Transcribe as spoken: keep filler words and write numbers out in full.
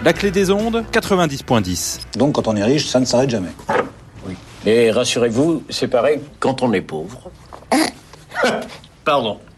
La clé des ondes, quatre-vingt-dix virgule dix. Donc quand on est riche, ça ne s'arrête jamais. Oui. Et rassurez-vous, c'est pareil quand on est pauvre. Pardon.